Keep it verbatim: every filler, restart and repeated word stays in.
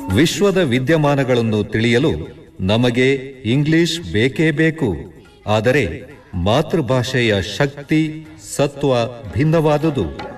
ವಿಶ್ವದ ವಿದ್ಯಮಾನಗಳನ್ನು ತಿಳಿಯಲು ನಮಗೆ ಇಂಗ್ಲಿಷ್ ಬೇಕೇ ಬೇಕು. ಆದರೆ ಮಾತೃಭಾಷೆಯ ಶಕ್ತಿ, ಸತ್ವ ಭಿನ್ನವಾದುದು.